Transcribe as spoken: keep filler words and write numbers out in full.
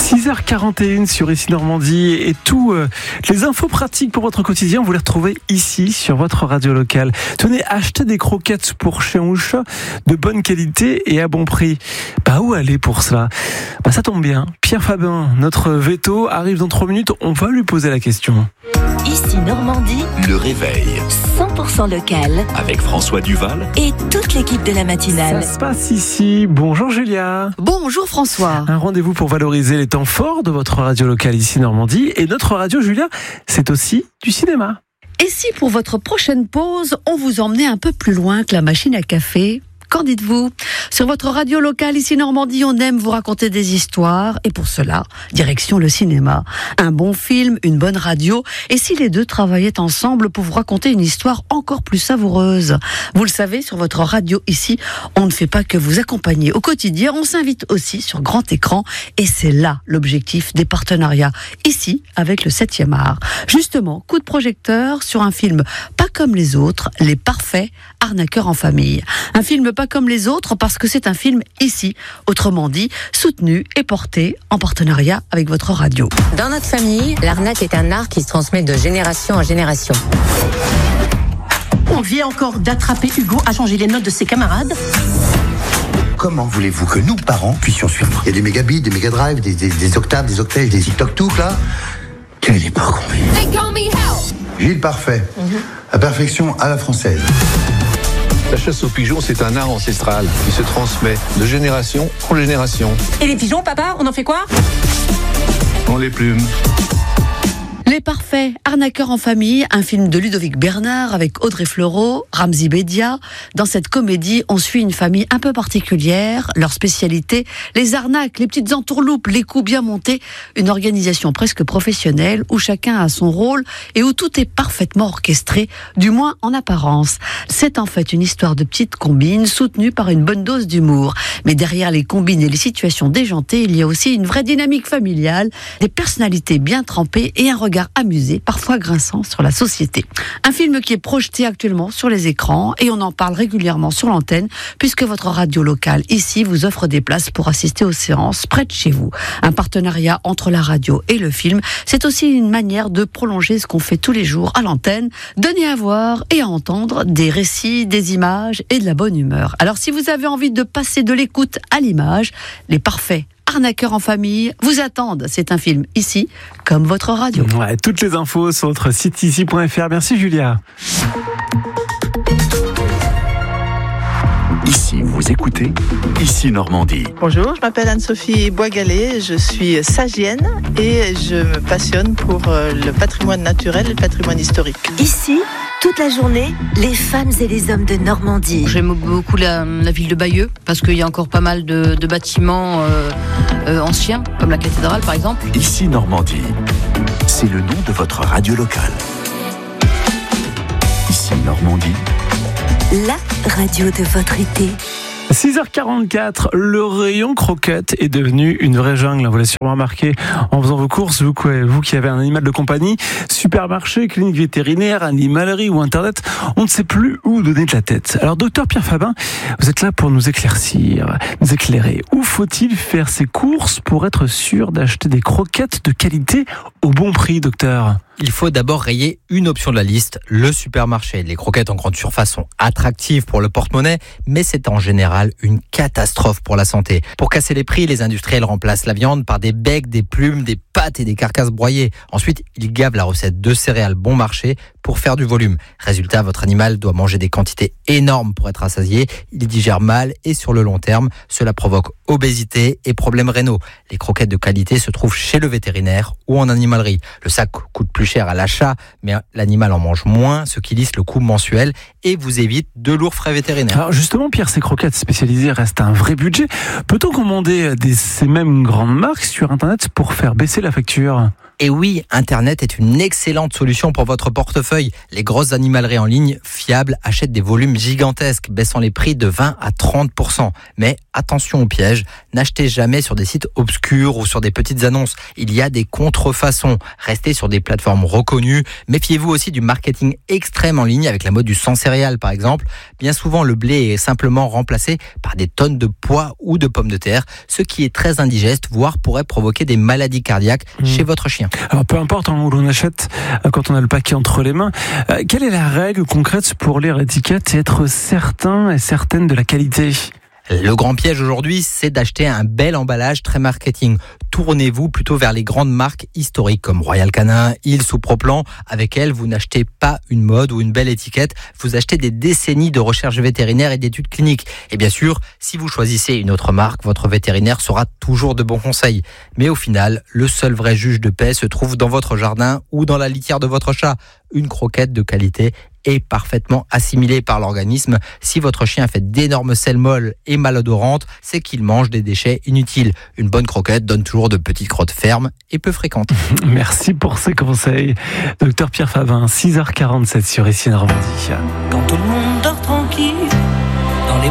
six heures quarante et une sur Ici Normandie et tous euh, les infos pratiques pour votre quotidien, vous les retrouvez ici sur votre radio locale. Tenez, achetez des croquettes pour chien ou chat de bonne qualité et à bon prix. Bah où aller pour cela ? Bah ça tombe bien. Pierre Fabin, notre veto, arrive dans trois minutes. On va lui poser la question. Ici Normandie, le réveil cent pour cent local avec François Duval et toute l'équipe de la matinale. Ça se passe ici. Bonjour Julia. Bonjour François. Un rendez-vous pour valoriser les temps forts de votre radio locale ici Normandie. Et notre radio, Julia, c'est aussi du cinéma. Et si pour votre prochaine pause, on vous emmenait un peu plus loin que la machine à café ? Qu'en dites-vous ? Sur votre radio locale ici Normandie, on aime vous raconter des histoires et pour cela, direction le cinéma. Un bon film, une bonne radio et si les deux travaillaient ensemble pour vous raconter une histoire encore plus savoureuse. Vous le savez, sur votre radio ici, on ne fait pas que vous accompagner au quotidien, on s'invite aussi sur grand écran et c'est là l'objectif des partenariats, ici avec le septième art. Justement, coup de projecteur sur un film pas comme les autres, Les Parfaits, arnaqueurs en famille. Un film pas comme les autres parce que c'est un film ici, autrement dit, soutenu et porté en partenariat avec votre radio. Dans notre famille, l'arnaque est un art qui se transmet de génération en génération. On vient encore d'attraper Hugo à changer les notes de ses camarades. Comment voulez-vous que nous, parents, puissions suivre ? Il y a des mégabits, des mégadrives, des, des, des octaves, des octèges, des tic-toc-touc, là. Quelle époque on vit ? Gilles Parfait, mm-hmm. La perfection à la française. La chasse aux pigeons, c'est un art ancestral qui se transmet de génération en génération. Et les pigeons, papa, on en fait quoi ? On les plume. Les Parfaits, arnaqueurs en famille, un film de Ludovic Bernard avec Audrey Fleurot, Ramzy Bedia. Dans cette comédie, on suit une famille un peu particulière. Leur spécialité, les arnaques, les petites entourloupes, les coups bien montés. Une organisation presque professionnelle où chacun a son rôle et où tout est parfaitement orchestré, du moins en apparence. C'est en fait une histoire de petites combines soutenue par une bonne dose d'humour. Mais derrière les combines et les situations déjantées, il y a aussi une vraie dynamique familiale, des personnalités bien trempées et un regard amusé, parfois grinçant sur la société. Un film qui est projeté actuellement sur les écrans et on en parle régulièrement sur l'antenne puisque votre radio locale ici vous offre des places pour assister aux séances près de chez vous. Un partenariat entre la radio et le film, c'est aussi une manière de prolonger ce qu'on fait tous les jours à l'antenne, donner à voir et à entendre des récits, des images et de la bonne humeur. Alors si vous avez envie de passer de l'écoute à l'image, Les Parfaits, arnaqueurs en famille vous attendent. C'est un film ici, comme votre radio. Ouais, toutes les infos sur notre site ici point f r. Merci Julia. Ici, vous écoutez Ici Normandie. Bonjour, je m'appelle Anne-Sophie Boisgalet, je suis sagienne et je me passionne pour le patrimoine naturel et le patrimoine historique. Ici, toute la journée, les femmes et les hommes de Normandie. J'aime beaucoup la, la ville de Bayeux parce qu'il y a encore pas mal de, de bâtiments euh, euh, anciens, comme la cathédrale par exemple. Ici Normandie, c'est le nom de votre radio locale. Ici Normandie, la radio de votre été. six heures quarante-quatre, le rayon croquette est devenu une vraie jungle. Vous l'avez sûrement remarqué en faisant vos courses, vous, vous qui avez un animal de compagnie, supermarché, clinique vétérinaire, animalerie ou internet, on ne sait plus où donner de la tête. Alors docteur Pierre Fabin, vous êtes là pour nous éclaircir, nous éclairer. Où faut-il faire ses courses pour être sûr d'acheter des croquettes de qualité au bon prix, docteur ? Il faut d'abord rayer une option de la liste, le supermarché. Les croquettes en grande surface sont attractives pour le porte-monnaie, mais c'est en général une catastrophe pour la santé. Pour casser les prix, les industriels remplacent la viande par des becs, des plumes, des pâtes et des carcasses broyées. Ensuite, ils gavent la recette de céréales bon marché pour faire du volume. Résultat, votre animal doit manger des quantités énormes pour être rassasié. Il digère mal et sur le long terme, cela provoque obésité et problèmes rénaux. Les croquettes de qualité se trouvent chez le vétérinaire ou en animalerie. Le sac coûte plus cher à l'achat, mais l'animal en mange moins, ce qui lisse le coût mensuel et vous évite de lourds frais vétérinaires. Alors justement, Pierre, ces croquettes spécialisées restent un vrai budget. Peut-on commander des, ces mêmes grandes marques sur Internet pour faire baisser la facture ? Et oui, Internet est une excellente solution pour votre portefeuille. Les grosses animaleries en ligne fiables achètent des volumes gigantesques, baissant les prix de vingt à trente pour cent. Mais attention au piège, n'achetez jamais sur des sites obscurs ou sur des petites annonces. Il y a des contrefaçons. Restez sur des plateformes reconnues. Méfiez-vous aussi du marketing extrême en ligne avec la mode du sans céréales par exemple. Bien souvent, le blé est simplement remplacé par des tonnes de pois ou de pommes de terre, ce qui est très indigeste, voire pourrait provoquer des maladies cardiaques mmh. chez votre chien. Alors peu importe hein, où l'on achète, quand on a le paquet entre les mains, euh, quelle est la règle concrète pour lire l'étiquette et être certain et certaine de la qualité ? Le grand piège aujourd'hui, c'est d'acheter un bel emballage très marketing. Tournez-vous plutôt vers les grandes marques historiques comme Royal Canin, Hills ou Proplan. Avec elles, vous n'achetez pas une mode ou une belle étiquette, vous achetez des décennies de recherche vétérinaire et d'études cliniques. Et bien sûr, si vous choisissez une autre marque, votre vétérinaire saura toujours de bons conseils. Mais au final, le seul vrai juge de paix se trouve dans votre jardin ou dans la litière de votre chat. Une croquette de qualité est parfaitement assimilée par l'organisme. Si votre chien fait d'énormes selles molles et malodorantes, c'est qu'il mange des déchets inutiles. Une bonne croquette donne toujours de petites crottes fermes et peu fréquentes. Merci pour ces conseils. Docteur Pierre Favin, six heures quarante-sept sur Ici Normandie. Quand tout le monde